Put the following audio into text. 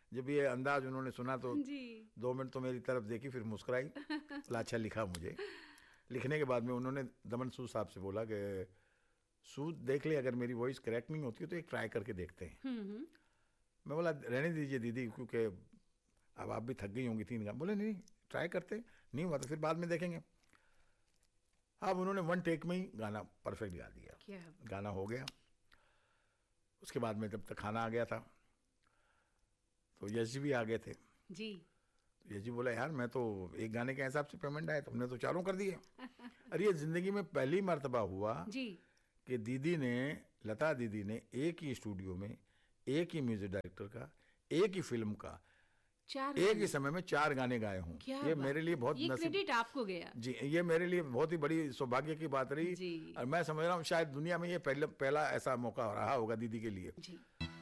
जब ये अंदाज उन्होंने सुना तो जी 2 मिनट तो मेरी तरफ देखी, फिर मुस्कुराई, बोला अच्छा लिखा मुझे। लिखने के बाद में उन्होंने दमन सूद साहब से बोला कि सूद देख ले, अगर मेरी वॉइस करेक्ट नहीं होती है तो एक ट्राई करके देखते हैं। मैं बोला रहने दीजिए दीदी, क्योंकि अब आप भी थक गई होंगी 3 गाने। बोले नहीं ट्राई करते, नहीं हुआ तो फिर बाद में देखेंगे। अब उन्होंने 1 टेक में ही गाना परफेक्ट गा दिया। क्या गाना हो गया। उसके बाद में जब तक खाना आ गया था तो यश जी भी आ गए थे। जी तो यश जी बोला यार मैं तो एक गाने के हिसाब से पेमेंट आया, तुमने तो चारों कर दिए। अरे ये जिंदगी में पहली मर्तबा हुआ जी कि दीदी ने, लता दीदी ने एक ही स्टूडियो में एक ही म्यूजिक डायरेक्टर का, एक ही फिल्म का, 4 एक ही समय में 4 गाने गाए हूँ। क्या ये बात मेरे लिए बहुत ये नसीब, क्रेडिट आपको गया। जी ये मेरे लिए बहुत ही बड़ी सौभाग्य की बात रही। जी और मैं समझ रहा हूँ शायद दुनिया में ये पहला ऐसा मौका रहा होगा दीदी के लिए। जी